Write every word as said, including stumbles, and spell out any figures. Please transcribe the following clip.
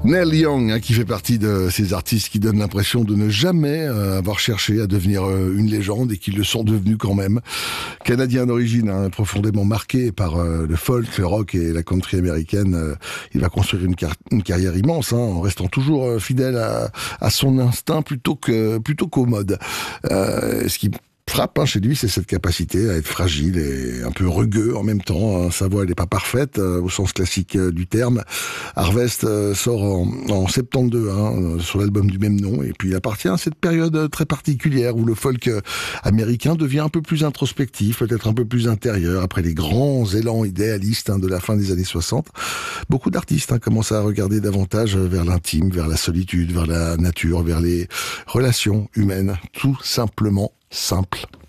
Neil Young, hein, qui fait partie de ces artistes qui donnent l'impression de ne jamais euh, avoir cherché à devenir euh, une légende et qui le sont devenus quand même. Canadien d'origine, hein, profondément marqué par euh, le folk, le rock et la country américaine, euh, il va construire une, car- une carrière immense, hein, en restant toujours euh, fidèle à, à son instinct plutôt que plutôt qu'aux modes. Euh, ce qui frappe hein, chez lui, c'est cette capacité à être fragile et un peu rugueux en même temps. Hein. Sa voix, elle n'est pas parfaite euh, au sens classique euh, du terme. Harvest euh, sort en, en soixante-douze hein, sur l'album du même nom, et puis il appartient à cette période très particulière où le folk euh, américain devient un peu plus introspectif, peut-être un peu plus intérieur, après les grands élans idéalistes hein, de la fin des années soixante. Beaucoup d'artistes hein, commencent à regarder davantage vers l'intime, vers la solitude, vers la nature, vers les relations humaines, tout simplement simple.